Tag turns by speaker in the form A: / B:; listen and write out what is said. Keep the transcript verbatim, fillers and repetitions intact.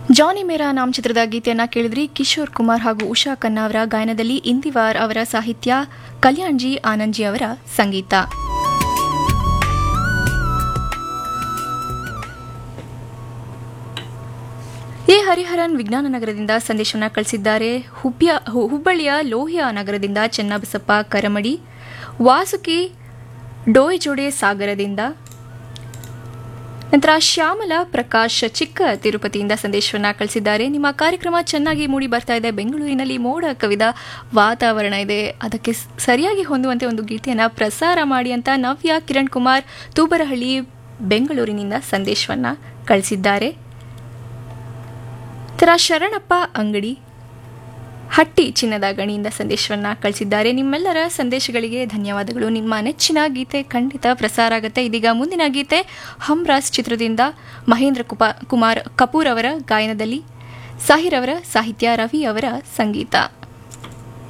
A: ಜಾನಿ ಮೇರಾ ನಾಮ್ ಚಿತ್ರದ ಗೀತೆಯನ್ನ ಕೇಳಿದ್ರಿ. ಕಿಶೋರ್ ಕುಮಾರ್ ಹಾಗೂ ಉಷಾ ಖನ್ನಾ ಅವರ ಗಾಯನದಲ್ಲಿ ಇಂದಿವಾರ್ ಅವರ ಸಾಹಿತ್ಯ, ಕಲ್ಯಾಣ್ಜಿ ಆನಂದ್ಜಿ ಅವರ ಸಂಗೀತ. ಎ ಹರಿಹರನ್ ವಿಜ್ಞಾನ ನಗರದಿಂದ ಸಂದೇಶವನ್ನು ಕಳಿಸಿದ್ದಾರೆ. ಹುಬ್ಬಳ್ಳಿಯ ಲೋಹಿಯಾ ನಗರದಿಂದ ಚೆನ್ನಬಸಪ್ಪ ಕರಮಡಿ, ವಾಸುಕಿ ಡೋಯ್ಜೋಡೆ ಸಾಗರದಿಂದ, ನಂತರ ಶ್ಯಾಮಲ ಪ್ರಕಾಶ್ ಚಿಕ್ಕ ತಿರುಪತಿಯಿಂದ ಸಂದೇಶವನ್ನು ಕಳಿಸಿದ್ದಾರೆ. ನಿಮ್ಮ ಕಾರ್ಯಕ್ರಮ ಚೆನ್ನಾಗಿ ಮೂಡಿ ಬರ್ತಾ ಇದೆ, ಬೆಂಗಳೂರಿನಲ್ಲಿ ಮೋಡ ಕವಿದ ವಾತಾವರಣ ಇದೆ, ಅದಕ್ಕೆ ಸರಿಯಾಗಿ ಹೊಂದುವಂತೆ ಒಂದು ಗೀತೆಯನ್ನು ಪ್ರಸಾರ ಮಾಡಿ ಅಂತ ನವ್ಯ ಕಿರಣ್ ಕುಮಾರ್ ತೂಬರಹಳ್ಳಿ ಬೆಂಗಳೂರಿನಿಂದ ಸಂದೇಶವನ್ನು ಕಳಿಸಿದ್ದಾರೆ. ತರ ಶರಣಪ್ಪ ಅಂಗಡಿ ಹಟ್ಟಿ ಚಿನ್ನದ ಗಣಿಯಿಂದ ಸಂದೇಶವನ್ನು ಕಳಿಸಿದ್ದಾರೆ. ನಿಮ್ಮೆಲ್ಲರ ಸಂದೇಶಗಳಿಗೆ ಧನ್ಯವಾದಗಳು. ನಿಮ್ಮ ನೆಚ್ಚಿನ ಗೀತೆ ಖಂಡಿತ ಪ್ರಸಾರ ಆಗುತ್ತೆ. ಇದೀಗ ಮುಂದಿನ ಗೀತೆ ಹಮ್ರಾಸ್ ಚಿತ್ರದಿಂದ ಮಹೇಂದ್ರ ಕುಮಾರ್ ಕಪೂರ್ ಅವರ ಗಾಯನದಲ್ಲಿ, ಸಾಹಿರ್ ಅವರ ಸಾಹಿತ್ಯ, ರವಿ ಅವರ ಸಂಗೀತ.